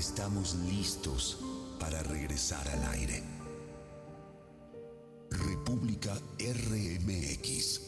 Estamos listos para regresar al aire. República RMX.